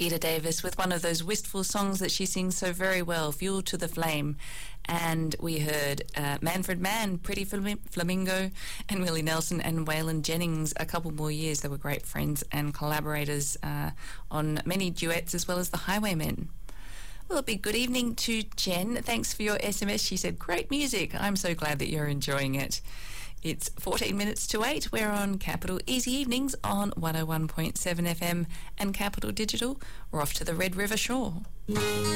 Ida Davis with one of those wistful songs that she sings so very well, Fuel to the Flame. And we heard Manfred Mann, Pretty Flamingo, and Willie Nelson and Waylon Jennings a couple more years. They were great friends and collaborators on many duets as well as the Highwaymen. Well, a big good evening to Jen. Thanks for your SMS. She said, great music. I'm so glad that you're enjoying it. It's 14 minutes to 8. We're on Capital Easy Evenings on 101.7 FM and Capital Digital. We're off to the Red River Shore.